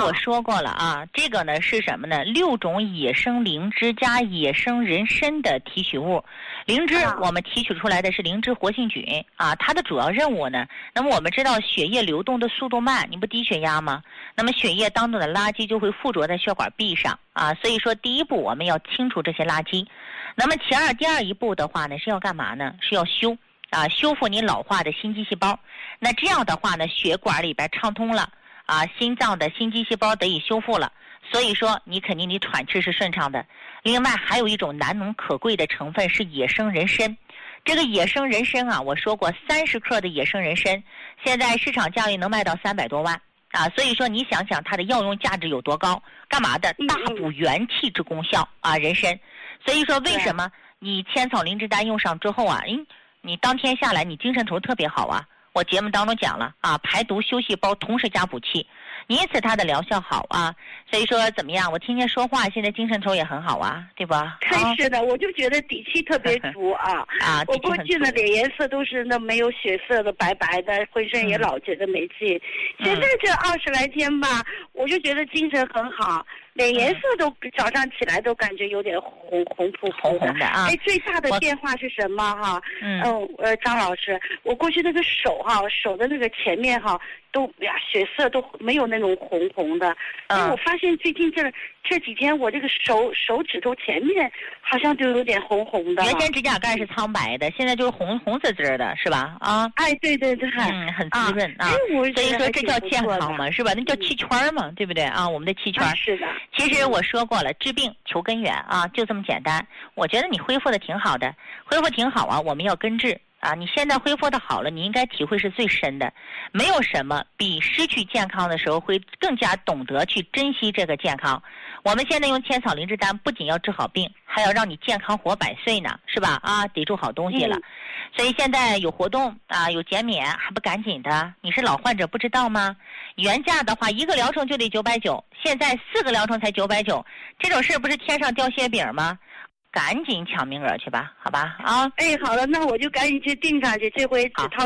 我说过了啊，这个呢是什么呢？6种野生灵芝加野生人参的提取物。灵芝我们提取出来的是灵芝活性菌啊，它的主要任务呢，那么我们知道血液流动的速度慢，你不低血压吗？那么血液当中的垃圾就会附着在血管壁上啊，所以说第一步我们要清除这些垃圾。那么第二一步的话呢是要干嘛呢？是要修复你老化的心肌细胞。那这样的话呢，血管里边畅通了啊，心脏的心肌细胞得以修复了，所以说你肯定你喘气是顺畅的。另外还有一种难能可贵的成分是野生人参。这个野生人参啊，我说过30克的野生人参现在市场价位能卖到300多万啊，所以说你想想它的药用价值有多高，干嘛的？大补元气之功效啊，人参。所以说为什么你千草灵芝丹用上之后啊，你当天下来你精神头特别好啊，我节目当中讲了啊，排毒修细胞同时加补气，因此它的疗效好啊。所以说怎么样，我听见说话现在精神头也很好啊，对吧？ 是的，我就觉得底气特别足啊。啊，我过去的脸颜色都是那没有血色的，白白的，浑身也老觉得没劲。现在这20来天吧，我就觉得精神很好，脸颜色都早上起来都感觉有点红的啊。 最大的变化是什么哈？张老师，我过去那个手的那个前面都血色都没有那种红的。我发现最近这几天我这个手指头前面好像就有点红的。 原先指甲盖是苍白的，现在就是红紫紫的，是吧？啊， 哎，对， 很滋润啊。所以说这叫健康嘛，是吧？那叫气圈嘛，对不对啊？我们的气圈。 是的。 其实我说过了，治病求根源啊，就这么简单。我觉得你恢复的挺好的，恢复挺好啊，我们要根治。啊，你现在恢复的好了，你应该体会是最深的。没有什么比失去健康的时候会更加懂得去珍惜这个健康。我们现在用千草灵芝丹，不仅要治好病，还要让你健康活100岁呢，是吧？啊，抵住好东西了。所以现在有活动啊，有减免，还不赶紧的？你是老患者不知道吗？原价的话1个疗程就得990，现在4个疗程才990，这种事不是天上掉馅饼吗？赶紧抢名额去吧，好吧啊！ 好了，那我就赶紧去订上去。这回只掏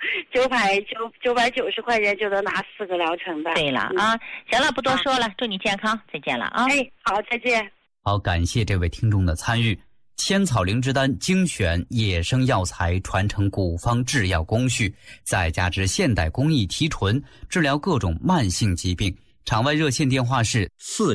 990块钱就能拿4个疗程的。 对了啊，行了，不多说了，祝你健康，再见了啊！ 好，再见。 好，感谢这位听众的参与。千草灵芝丹精选野生药材，传承古方制药工序，再加之现代工艺提纯，治疗各种慢性疾病。场外热线电话是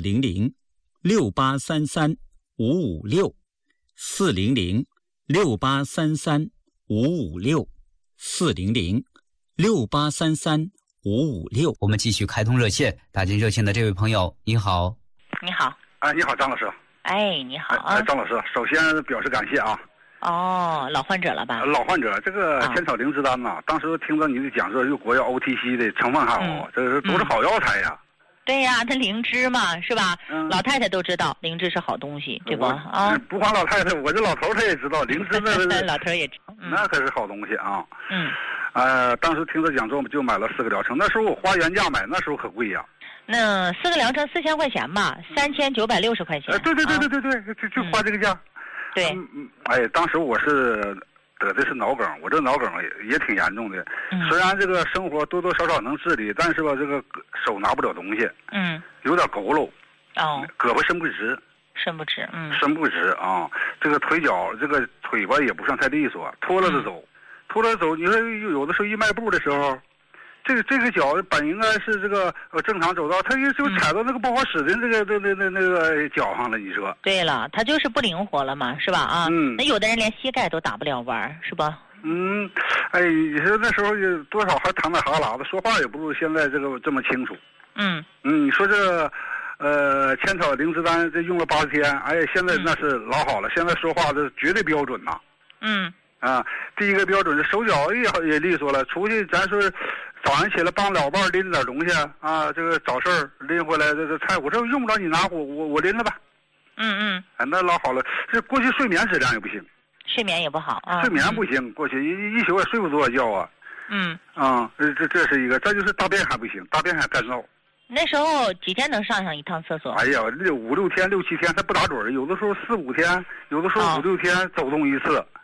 400-683-556，400-683-556。我们继续开通热线，打进热线的这位朋友，你好。 你好。 你好，张老师。 你好啊。 张老师，首先表示感谢啊。 老患者了吧？ 老患者，这个千草灵芝丹呐，当时听到你的讲座，又国药 OTC 的成分还好，这是都是好药材呀。 对呀，它灵芝嘛，是吧？老太太都知道灵芝是好东西，对吧？ 不光老太太，我这老头他也知道灵芝那老头也知道， 那可是好东西啊。当时听他讲座就买了4个疗程，那时候我花原价买，那时候可贵呀。 那4个疗程4000块钱吧，3960块钱。 对，就花这个价。 对。 当时我是得的是脑梗，我这脑梗也挺严重的。虽然这个生活多多少少能自理，但是吧，这个手拿不了东西。有点佝偻。胳膊伸不直。伸不直啊！这个腿脚，这个腿吧也不算太利索，拖着走。你说有的时候一迈步的时候，这个脚本应该是这个正常走道，他就踩到那个不好使的那个脚上了。你说？ 对了，他就是不灵活了嘛，是吧？啊，那有的人连膝盖都打不了弯，是吧？ 你说那时候多少还淌点哈喇子，说话也不如现在这么清楚。你说这千草灵芝丹这用了80天，现在那是老好了，现在说话这绝对标准呐。第一个标准是手脚也利索了，出去咱说早上起来帮老伴拎点东西啊，这个找事儿拎回来这菜，我说用不着你拿我拎了吧。那老好了。这过去睡眠质量也不行， 睡眠也不好啊。 睡眠不行，过去一宿也睡不多觉啊。这是一个，再就是大便还不行，大便还干燥。 那时候几天能上一趟厕所 ？5、6天、6、7天，他不打准，有的时候4、5天，有的时候5、6天走动一次。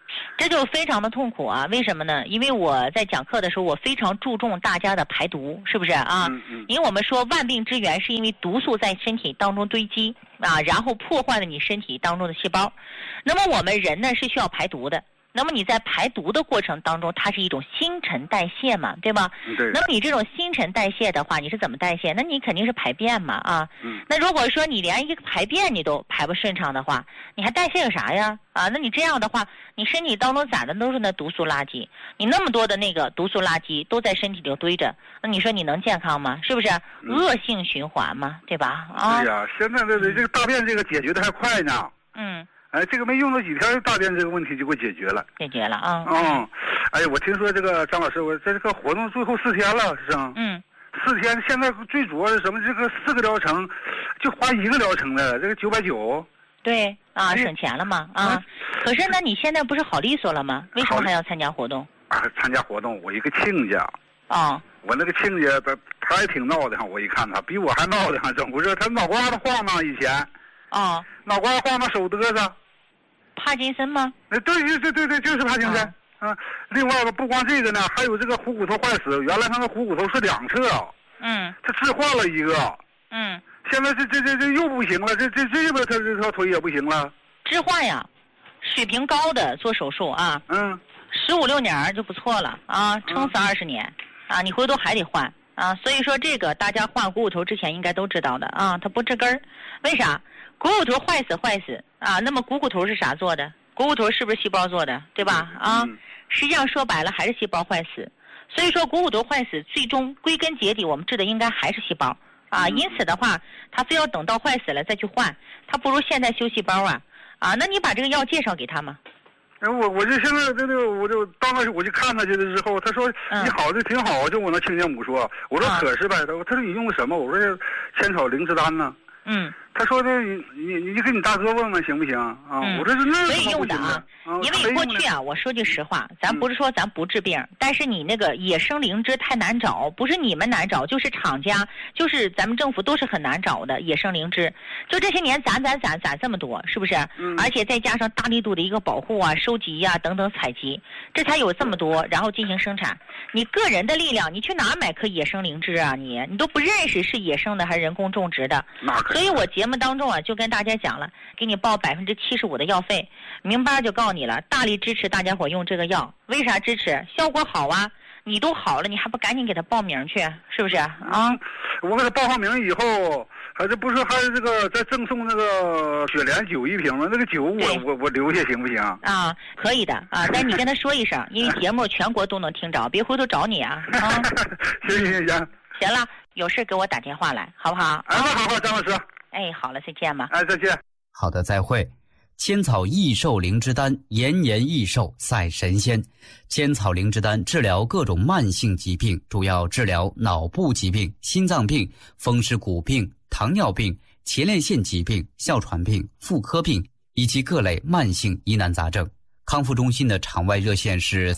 这就非常的痛苦啊！为什么呢？因为我在讲课的时候，我非常注重大家的排毒，是不是啊？因为我们说万病之源是因为毒素在身体当中堆积啊，然后破坏了你身体当中的细胞。那么我们人呢是需要排毒的。那么你在排毒的过程当中，它是一种新陈代谢嘛，对吧？ 对。 那么你这种新陈代谢的话，你是怎么代谢？那你肯定是排便嘛，啊。那如果说你连一个排便你都排不顺畅的话，你还代谢个啥呀？啊，那你这样的话，你身体当中攒的都是那毒素垃圾，你那么多的那个毒素垃圾都在身体里堆着，那你说你能健康吗？是不是？恶性循环嘛，对吧？啊。 对呀，现在这个大便这个解决的还快呢。哎，这个没用到几天，大便这个问题就给解决了。 解决了啊。 哎呀，我听说这个张老师，我在这个活动最后4天了，是吧？4天，现在最主要是什么？这个4个疗程，就花1个疗程的，这个990。 对啊，省钱了嘛啊。可是呢，你现在不是好利索了吗？为什么还要参加活动？ 啊，参加活动，我一个亲家。我那个亲家他还挺闹的，我一看他比我还闹的，整不是他脑瓜子晃荡以前。脑瓜晃荡手嘚瑟。 帕金森吗？ 对，就是帕金森。另外吧，不光这个呢，还有这个虎骨头坏死，原来他的虎骨头是2侧。他置换了一个。现在这又不行了，这边他这条腿也不行了。 置换呀，水平高的做手术啊。15、16年就不错了啊，撑死20年啊，你回头还得换啊。所以说这个大家换股骨头之前应该都知道的啊，它不治根儿，为啥？股骨头坏死啊，那么股骨头是啥做的？股骨头是不是细胞做的，对吧？实际上说白了还是细胞坏死。所以说股骨头坏死，最终归根结底我们治的应该还是细胞啊。因此的话，他非要等到坏死了再去换，他不如现在修细胞啊。那你把这个药介绍给他吗？ 我就现在我就当时我就看他去了之后，他说你好的挺好，就我那亲家母说，我说可是呗，他说你用的什么？我说千草灵芝丹呢。他说的你给你大哥问问行不行啊？我说那可以用的啊，因为过去啊，我说句实话，咱不是说咱不治病，但是你那个野生灵芝太难找，不是你们难找，就是厂家，就是咱们政府都是很难找的野生灵芝。就这些年攒这么多，是不是？而且再加上大力度的一个保护啊、收集啊等等采集，这才有这么多，然后进行生产。你个人的力量，你去哪买棵野生灵芝啊？你都不认识是野生的还是人工种植的。所以我节目当中啊，就跟大家讲了，给你报75%的药费，明白就告诉你了，大力支持大家伙用这个药。为啥支持？效果好啊！你都好了，你还不赶紧给他报名去，是不是啊？ 我给他报上名以后，还不是还这个再赠送那个雪莲酒1瓶吗？那个酒我留下行不行啊？可以的啊，但你跟他说一声，因为节目全国都能听着，别回头找你啊。 行。 行了，有事给我打电话来，好不好？ 好，张老师。 好了，再见吧。 再见。 好的，再会。千草益寿灵芝丹，延年益寿赛神仙。千草灵芝丹治疗各种慢性疾病，主要治疗脑部疾病、心脏病、风湿骨病、糖尿病、前列腺疾病、哮喘病、妇科病以及各类慢性疑难杂症。康复中心的场外热线是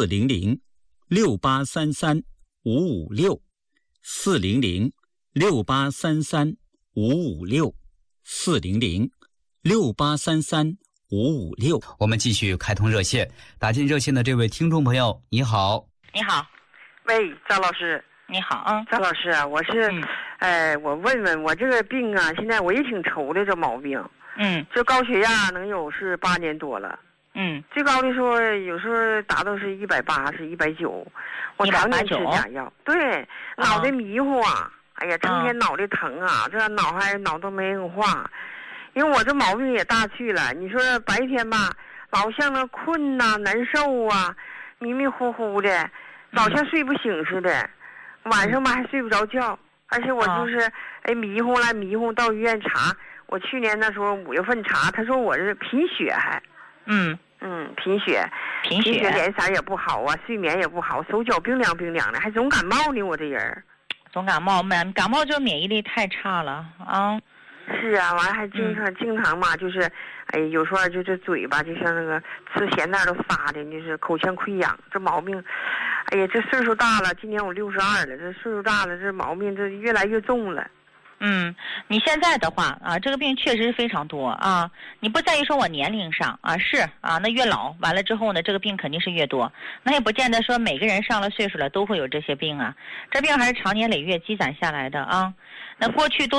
400-683-556，400-683-556。我们继续开通热线，打进热线的这位听众朋友，你好。 你好。 喂，张老师。 你好。 张老师啊，我是，我问问我这个病啊，现在我也挺愁的，这毛病。这高血压能有是8年多了。最高的时候有时候达到是180、190，我常年吃假药。对，脑袋迷糊啊，哎呀，成天脑袋疼啊，这脑都没硬化。因为我这毛病也大去了，你说白天吧，老像那困呐、难受啊，迷迷糊糊的，老像睡不醒似的。晚上吧还睡不着觉，而且我就是迷糊来迷糊，到医院查。我去年那时候5月份查，他说我是贫血还。贫血脸色也不好啊，睡眠也不好，手脚冰凉的，还总感冒呢。我这人总感冒就是免疫力太差了啊。 是啊，完了还经常嘛，就是有时候就这嘴巴就像那个吃咸蛋都发的，就是口腔溃疡，这毛病。哎呀，这岁数大了，今年我62了，这岁数大了，这毛病这越来越重了。 你现在的话啊，这个病确实是非常多啊。你不在于说我年龄上啊，是啊，那越老完了之后呢，这个病肯定是越多。那也不见得说每个人上了岁数了都会有这些病啊，这病还是长年累月积攒下来的啊。那过去都